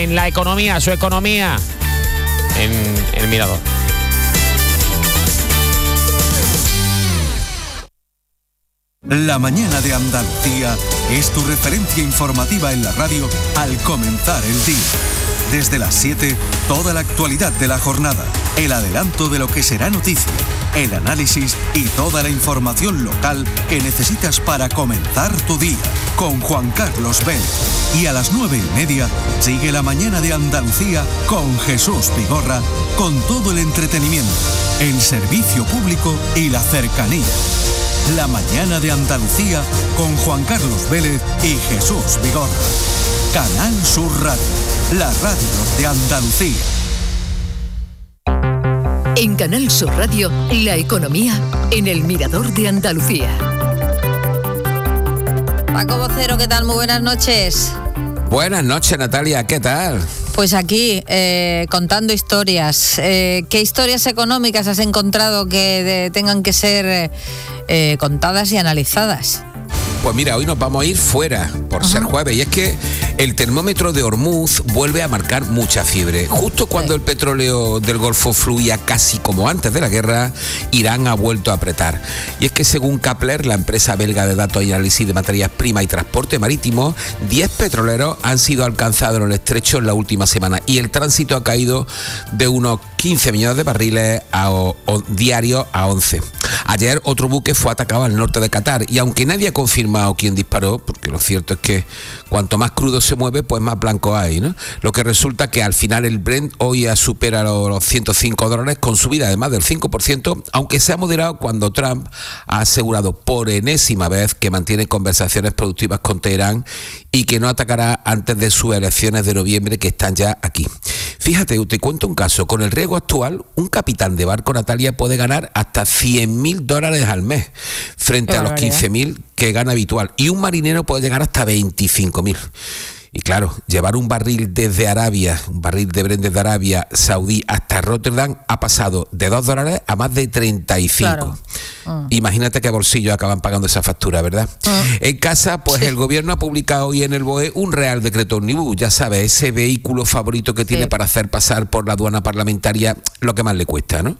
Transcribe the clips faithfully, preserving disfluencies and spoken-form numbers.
en La Economía, su economía en El Mirador. La mañana de Andalucía es tu referencia informativa en la radio al comenzar el día. Desde las siete, toda la actualidad de la jornada, el adelanto de lo que será noticia, el análisis y toda la información local que necesitas para comenzar tu día, con Juan Carlos Vélez. Y a las nueve y media, sigue la mañana de Andalucía con Jesús Vigorra, con todo el entretenimiento, el servicio público y la cercanía. La mañana de Andalucía con Juan Carlos Vélez y Jesús Vigorra. Canal Sur Radio, la radio de Andalucía. En Canal Sur Radio, la economía en El Mirador de Andalucía. Paco Vocero, ¿qué tal? Muy buenas noches. Buenas noches, Natalia, ¿qué tal? Pues aquí, eh, contando historias. Eh, ¿Qué historias económicas has encontrado que de, tengan que ser eh, eh, contadas y analizadas? Pues mira, hoy nos vamos a ir fuera, por uh-huh. ser jueves, y es que el termómetro de Hormuz vuelve a marcar mucha fiebre. Justo cuando sí. el petróleo del Golfo fluía casi como antes de la guerra, Irán ha vuelto a apretar. Y es que según Kpler, la empresa belga de datos y análisis de materias primas y transporte marítimo, diez petroleros han sido alcanzados en el estrecho en la última semana y el tránsito ha caído de unos quince millones de barriles a, o, o, diarios a once. Ayer otro buque fue atacado al norte de Qatar y aunque nadie ha confirmado quién disparó, porque lo cierto es que cuanto más crudo se mueve, pues más blanco hay, ¿no? Lo que resulta que al final el Brent hoy supera los, los ciento cinco dólares con subida de más del cinco por ciento, aunque se ha moderado cuando Trump ha asegurado por enésima vez que mantiene conversaciones productivas con Teherán y que no atacará antes de sus elecciones de noviembre, que están ya aquí. Fíjate, te cuento un caso. Con el riesgo actual, un capitán de barco, Natalia, puede ganar hasta cien mil dólares al mes, frente a los quince mil que gana habitual. Y un marinero puede llegar hasta veinticinco mil. Y claro, llevar un barril desde Arabia, un barril de Brent desde Arabia Saudí hasta Rotterdam ha pasado de dos dólares a más de treinta y cinco. Claro. Uh. Imagínate qué bolsillos acaban pagando esa factura, ¿verdad? Uh. En casa, pues sí. el gobierno ha publicado hoy en el B O E un Real Decreto Omnibus, ya sabes, ese vehículo favorito que tiene sí. para hacer pasar por la aduana parlamentaria lo que más le cuesta, ¿no?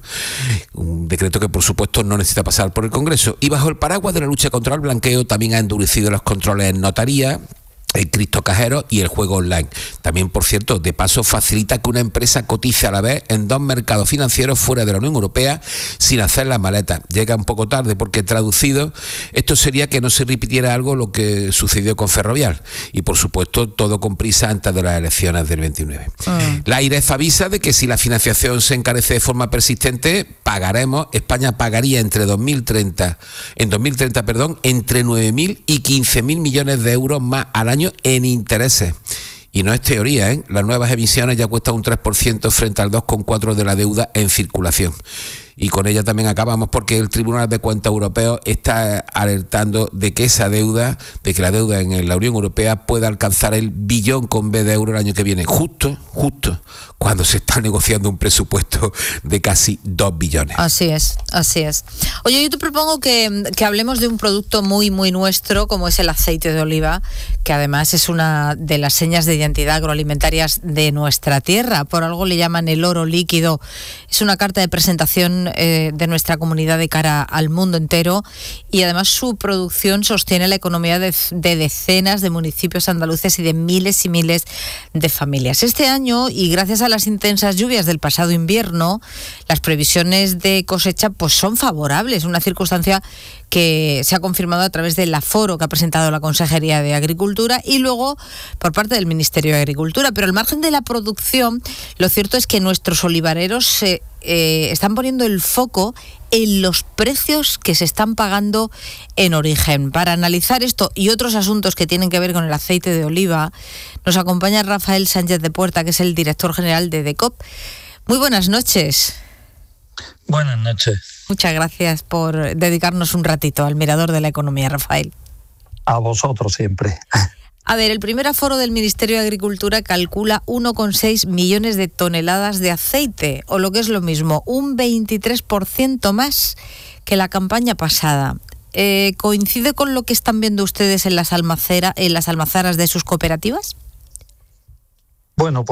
Un decreto que, por supuesto, no necesita pasar por el Congreso. Y bajo el paraguas de la lucha contra el blanqueo, también ha endurecido los controles en notaría, el criptocajero y el juego online. También, por cierto, de paso facilita que una empresa cotice a la vez en dos mercados financieros fuera de la Unión Europea sin hacer las maletas. Llega un poco tarde porque traducido esto sería que no se repitiera algo lo que sucedió con Ferrovial. Y por supuesto todo con prisa antes de las elecciones del veintinueve. Mm. La AIREF avisa de que si la financiación se encarece de forma persistente, pagaremos, España pagaría entre dos mil treinta, en dos mil treinta, perdón, entre nueve mil y quince mil millones de euros más al año en intereses. Y no es teoría, ¿eh? Las nuevas emisiones ya cuestan un tres por ciento frente al dos coma cuatro por ciento de la deuda en circulación. Y con ella también acabamos porque el Tribunal de Cuentas Europeo está alertando de que esa deuda, de que la deuda en la Unión Europea pueda alcanzar el billón con B de euro el año que viene, justo, justo cuando se está negociando un presupuesto de casi dos billones. Así es, así es. Oye, yo te propongo que, que hablemos de un producto muy, muy nuestro, como es el aceite de oliva, que además es una de las señas de identidad agroalimentarias de nuestra tierra. Por algo le llaman el oro líquido. Es una carta de presentación eh, de nuestra comunidad de cara al mundo entero y además su producción sostiene la economía de, de decenas de municipios andaluces y de miles y miles de familias. Este año, y gracias a las intensas lluvias del pasado invierno, las previsiones de cosecha pues son favorables, una circunstancia que se ha confirmado a través del aforo que ha presentado la Consejería de Agricultura y luego por parte del Ministerio de Agricultura. Pero al margen de la producción, lo cierto es que nuestros olivareros se eh, están poniendo el foco en los precios que se están pagando en origen. Para analizar esto y otros asuntos que tienen que ver con el aceite de oliva, nos acompaña Rafael Sánchez de Puerta, que es el director general de DECOP. Muy buenas noches. Buenas noches. Muchas gracias por dedicarnos un ratito al Mirador de la Economía, Rafael. A vosotros siempre. A ver, el primer aforo del Ministerio de Agricultura calcula uno coma seis millones de toneladas de aceite, o lo que es lo mismo, un veintitrés por ciento más que la campaña pasada. Eh, ¿Coincide con lo que están viendo ustedes en las almaceras, en las almazaras de sus cooperativas? Bueno, pues